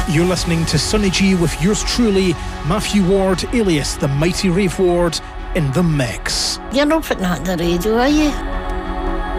You're listening to Sonny G with yours truly, Matthew Ward, alias the Mighty Rave Ward, in the mix. You're not putting that on the radio, are you?